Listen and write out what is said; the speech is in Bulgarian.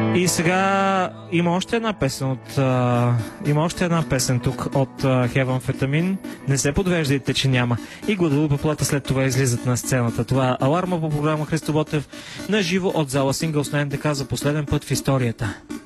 И сега има още една песен тук от Хевамфетамин. Не се подвеждайте, че няма. И Гваделупе Плата след това излизат на сцената. Това е Аларма по програма Христо Ботев на живо от зала Сингълс на НДК за последен път в историята.